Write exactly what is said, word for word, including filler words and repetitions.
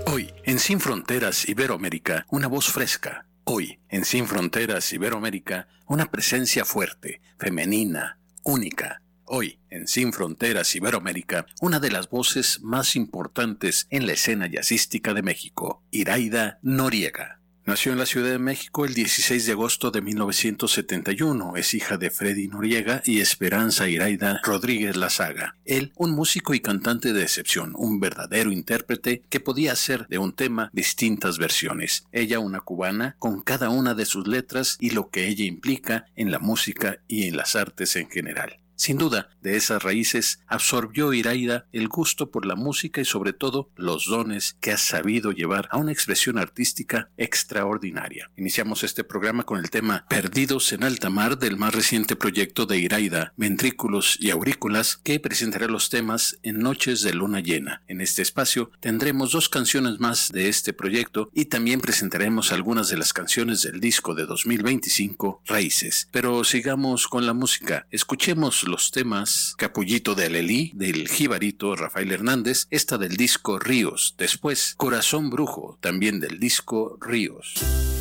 Hoy, en Sin Fronteras Iberoamérica, una voz fresca. Hoy, en Sin Fronteras Iberoamérica, una presencia fuerte, femenina, única. Hoy, en Sin Fronteras Iberoamérica, una de las voces más importantes en la escena jazzística de México, Iraida Noriega. Nació en la Ciudad de México el dieciséis de agosto de mil novecientos setenta y uno. Es hija de Freddy Noriega y Esperanza Iraida Rodríguez Lazaga. Él, un músico y cantante de excepción, un verdadero intérprete que podía hacer de un tema distintas versiones. Ella, una cubana, con cada una de sus letras y lo que ella implica en la música y en las artes en general. Sin duda, de esas raíces absorbió Iraida el gusto por la música y sobre todo los dones que ha sabido llevar a una expresión artística extraordinaria. Iniciamos este programa con el tema Perdidos en Alta Mar del más reciente proyecto de Iraida, Ventrículos y Aurículas, que presentará los temas en Noches de Luna Llena. En este espacio tendremos dos canciones más de este proyecto y también presentaremos algunas de las canciones del disco de dos mil veinticinco, Raíces. Pero sigamos con la música. Escuchemos los temas Capullito de Alelí, del jibarito Rafael Hernández, esta del disco Ríos, después Corazón Brujo, también del disco Ríos.